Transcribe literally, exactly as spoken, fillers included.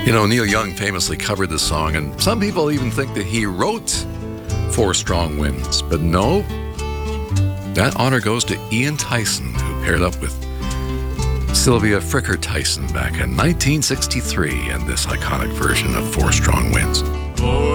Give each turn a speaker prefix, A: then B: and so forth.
A: You know, Neil Young famously covered the song, and some people even think that he wrote Four Strong Winds. But no, that honor goes to Ian Tyson, who paired up with Sylvia Fricker Tyson back in nineteen sixty-three in this iconic version of Four Strong Winds.